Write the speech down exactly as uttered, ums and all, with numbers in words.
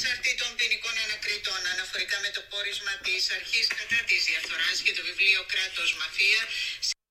ανεξαρτήτων ποινικών ανακριτών αναφορικά με το πόρισμα της αρχής κατά της διαφθοράς και το βιβλίο «Κράτος Μαφία».